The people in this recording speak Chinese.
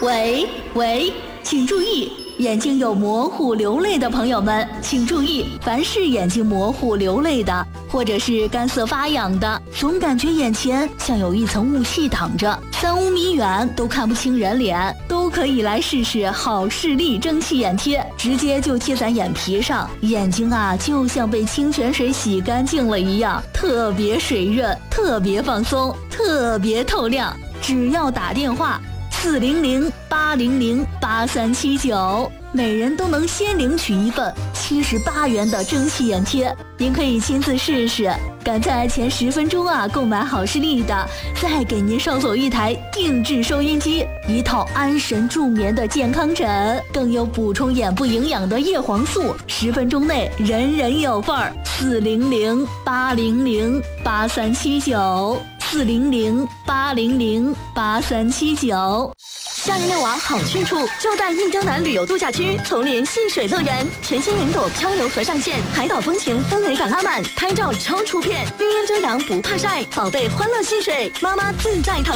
喂，请注意，眼睛有模糊流泪的朋友们，请注意，凡是眼睛模糊流泪的，或者是干涩发痒的，总感觉眼前像有一层雾气挡着，3-5米远都看不清人脸，都可以来试试好视力蒸汽眼贴，直接就贴在眼皮上，眼睛啊就像被清泉水洗干净了一样，特别水润，特别放松，特别透亮。只要打电话400-800-8379，每人都能先领取一份78元的蒸汽眼贴。您可以亲自试试，赶在前10分钟啊购买好视力的，再给您捎走一台定制收音机，一套安神助眠的健康枕，更有补充眼部营养的叶黄素，10分钟内人人有份儿。400-800-8379。400-800-8379。 夏日遛娃好去处，就在印洲南旅游度假区丛林戏水乐园，全新云朵漂流河上线，海岛风情氛围感拉满，拍照超出片，绿荫遮阳不怕晒，宝贝欢乐戏水，妈妈自在躺。